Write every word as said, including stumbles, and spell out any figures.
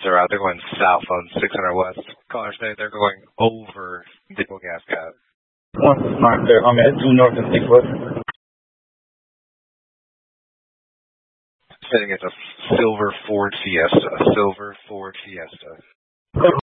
are out. They're going south on six hundred west. Callers say they're going over the gas cap. One smart there. I mean, it's due north and six west. Saying it's a silver Ford Fiesta. A silver Ford Fiesta.